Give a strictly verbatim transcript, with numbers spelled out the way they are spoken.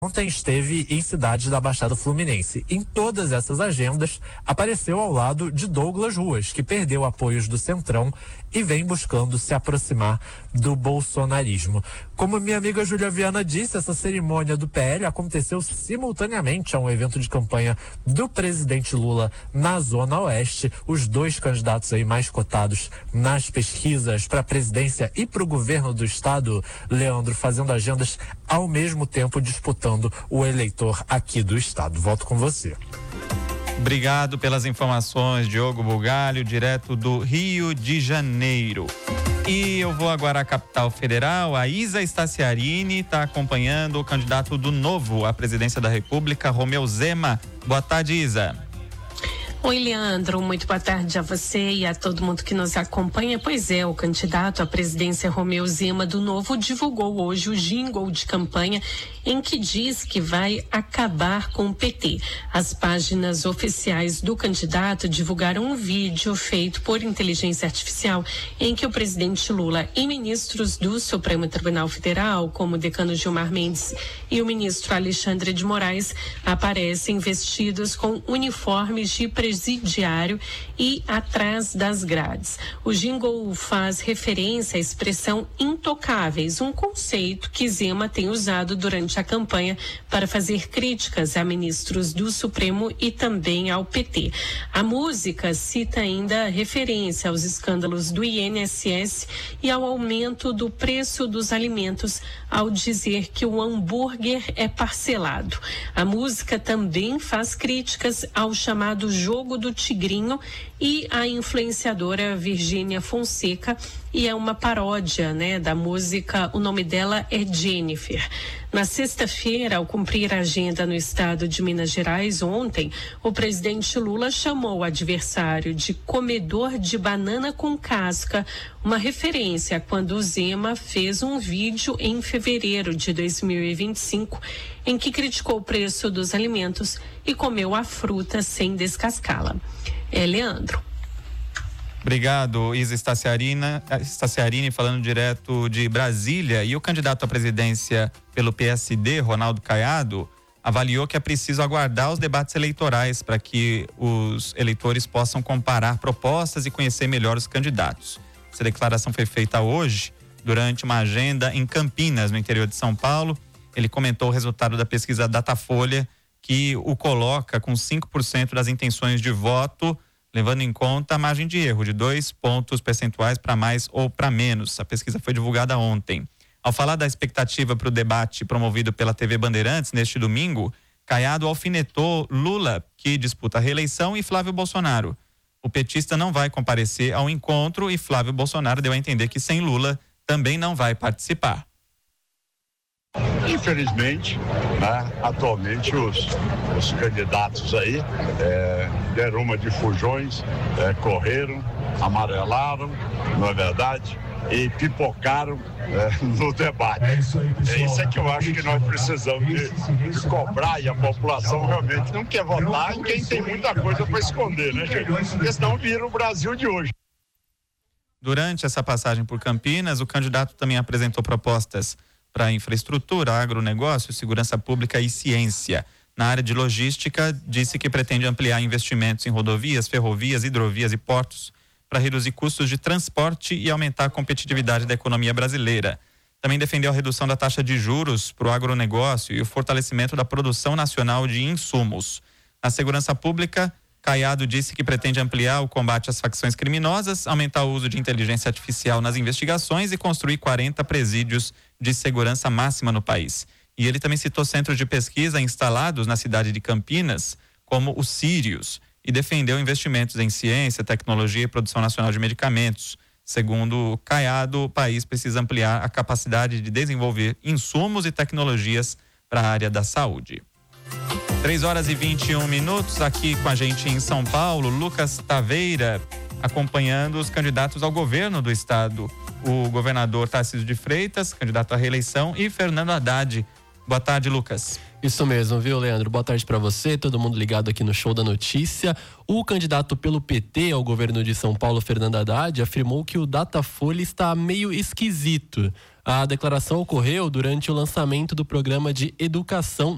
Ontem esteve em cidades da Baixada Fluminense. Em todas essas agendas, apareceu ao lado de Douglas Ruas, que perdeu apoios do Centrão e vem buscando se aproximar do bolsonarismo. Como minha amiga Júlia Viana disse, essa cerimônia do P L aconteceu simultaneamente a um evento de campanha do presidente Lula na Zona Oeste. Os dois candidatos aí mais cotados nas pesquisas para a presidência e para o governo do estado, Leandro, fazendo agendas ao mesmo tempo, disputando o eleitor aqui do estado. Volto com você. Obrigado pelas informações, Diogo Bugalho, direto do Rio de Janeiro. E eu vou agora à capital federal. A Isa Staciarini está acompanhando o candidato do Novo à presidência da República, Romeu Zema. Boa tarde, Isa. Oi, Leandro, muito boa tarde a você e a todo mundo que nos acompanha. Pois é, o candidato à presidência Romeu Zema do Novo divulgou hoje o jingle de campanha em que diz que vai acabar com o P T. As páginas oficiais do candidato divulgaram um vídeo feito por inteligência artificial em que o presidente Lula e ministros do Supremo Tribunal Federal, como o decano Gilmar Mendes e o ministro Alexandre de Moraes, aparecem vestidos com uniformes de presidiário e atrás das grades. O jingle faz referência à expressão intocáveis, um conceito que Zema tem usado durante a campanha para fazer críticas a ministros do Supremo e também ao P T. A música cita ainda referência aos escândalos do I N S S e ao aumento do preço dos alimentos ao dizer que o hambúrguer é parcelado. A música também faz críticas ao chamado jogo do Tigrinho e a influenciadora Virgínia Fonseca, e é uma paródia, né, da música. O nome dela é Jennifer. Na sexta-feira, ao cumprir a agenda no estado de Minas Gerais, ontem, o presidente Lula chamou o adversário de comedor de banana com casca, uma referência a quando o Zema fez um vídeo em fevereiro de dois mil e vinte e cinco em que criticou o preço dos alimentos e comeu a fruta sem descascá-la. É, Leandro. Obrigado, Isa Staciarini, falando direto de Brasília. E o candidato à presidência pelo P S D, Ronaldo Caiado, avaliou que é preciso aguardar os debates eleitorais para que os eleitores possam comparar propostas e conhecer melhor os candidatos. Essa declaração foi feita hoje, durante uma agenda em Campinas, no interior de São Paulo. Ele comentou o resultado da pesquisa Datafolha, que o coloca com cinco por cento das intenções de voto, levando em conta a margem de erro de dois pontos percentuais para mais ou para menos. A pesquisa foi divulgada ontem. Ao falar da expectativa para o debate promovido pela T V Bandeirantes neste domingo, Caiado alfinetou Lula, que disputa a reeleição, e Flávio Bolsonaro. O petista não vai comparecer ao encontro e Flávio Bolsonaro deu a entender que sem Lula também não vai participar. Infelizmente, né, atualmente os, os candidatos aí é, deram uma de fujões, é, correram, amarelaram, não é verdade, e pipocaram é, no debate. É isso, aí, pessoal. É isso é que eu acho que nós precisamos de, de cobrar, e a população realmente não quer votar em quem tem muita coisa para esconder, né, gente? Porque senão vira o Brasil de hoje. Durante essa passagem por Campinas, o candidato também apresentou propostas para infraestrutura, agronegócio, segurança pública e ciência. Na área de logística, disse que pretende ampliar investimentos em rodovias, ferrovias, hidrovias e portos para reduzir custos de transporte e aumentar a competitividade da economia brasileira. Também defendeu a redução da taxa de juros para o agronegócio e o fortalecimento da produção nacional de insumos. Na segurança pública, Caiado disse que pretende ampliar o combate às facções criminosas, aumentar o uso de inteligência artificial nas investigações e construir quarenta presídios de segurança máxima no país. E ele também citou centros de pesquisa instalados na cidade de Campinas, como o Sírios, e defendeu investimentos em ciência, tecnologia e produção nacional de medicamentos. Segundo Caiado, o país precisa ampliar a capacidade de desenvolver insumos e tecnologias para a área da saúde. três horas e vinte e um minutos, aqui com a gente em São Paulo, Lucas Taveira, acompanhando os candidatos ao governo do estado. O governador Tarcísio de Freitas, candidato à reeleição, e Fernando Haddad. Boa tarde, Lucas. Isso mesmo, viu, Leandro? Boa tarde para você, todo mundo ligado aqui no Show da Notícia. O candidato pelo P T ao governo de São Paulo, Fernando Haddad, afirmou que o Datafolha está meio esquisito. A declaração ocorreu durante o lançamento do programa de educação